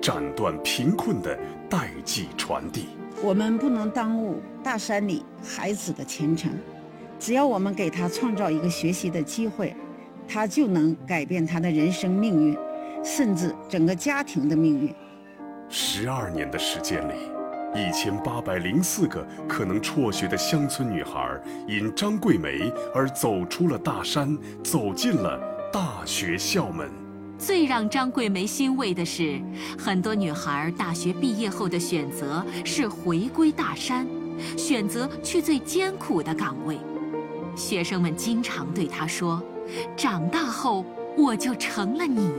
斩断贫困的代际传递。 我们不能耽误大山里孩子的前程，只要我们给他创造一个学习的机会，他就能改变他的人生命运，甚至整个家庭的命运。 12年的时间里，1804个可能辍学的乡村女孩，因张桂梅而走出了大山，走进了大学校门。 最让张桂梅欣慰的是，很多女孩大学毕业后的选择是回归大山，选择去最艰苦的岗位。学生们经常对她说：“长大后我就成了你。”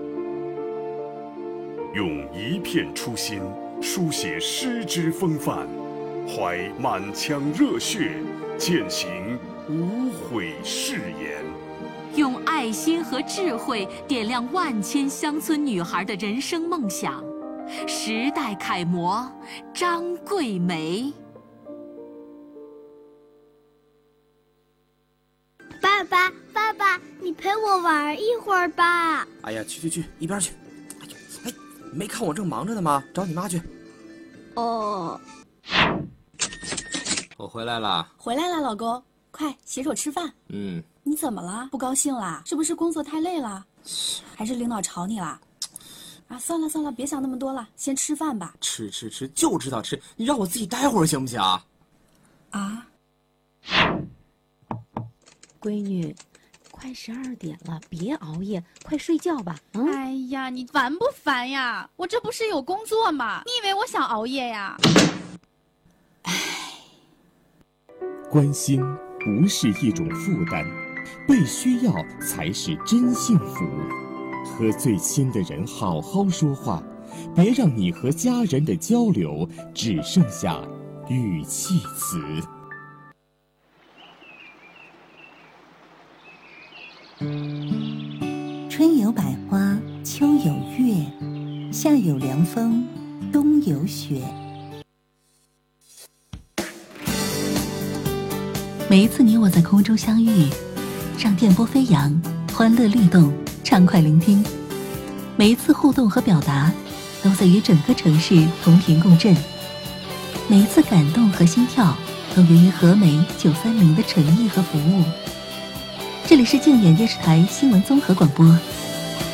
用一片初心书写诗之风范，怀满腔热血践行无悔誓言， 用爱心和智慧点亮万千乡村女孩的人生梦想。时代楷模张桂梅。 爸爸，你陪我玩一会儿吧。 哎呀，去，一边去。哎，没看我正忙着呢吗？找你妈去。 哦， 我回来了。 回来了，老公，快洗手吃饭。你怎么了？不高兴啦？是不是工作太累了？还是领导吵你啦？啊，算了，别想那么多了，先吃饭吧。 吃就知道吃，你让我自己待会儿行不行啊？ 啊， 闺女，快12点了，别熬夜，快睡觉吧。 哎呀，你烦不烦呀？我这不是有工作吗？你以为我想熬夜呀？ 关心不是一种负担，被需要才是真幸福。和最亲的人好好说话，别让你和家人的交流只剩下语气词。 春有百花，秋有月，夏有凉风，冬有雪。 每一次你我在空中相遇，让电波飞扬，欢乐律动，畅快聆听。每一次互动和表达，都在与整个城市同频共振。每一次感动和心跳，都源于和美930的诚意和服务。这里是静远电视台新闻综合广播